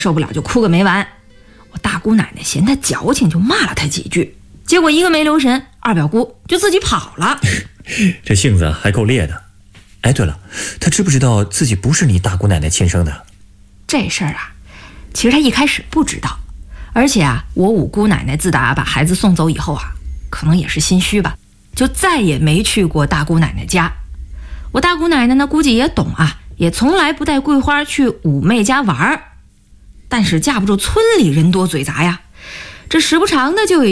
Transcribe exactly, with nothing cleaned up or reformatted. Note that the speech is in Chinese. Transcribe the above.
受不了就哭个没完。我大姑奶奶嫌他矫情，就骂了他几句，结果一个没留神，二表姑就自己跑了。 这性子还够烈的。哎，对了，他知不知道自己不是你大姑奶奶亲生的？ 这事儿啊，其实他一开始不知道，而且啊，我五姑奶奶自打把孩子送走以后啊，可能也是心虚吧，就再也没去过大姑奶奶家。我大姑奶奶呢，估计也懂啊，也从来不带桂花去五妹家玩儿。但是架不住村里人多嘴杂呀，这时不常的就有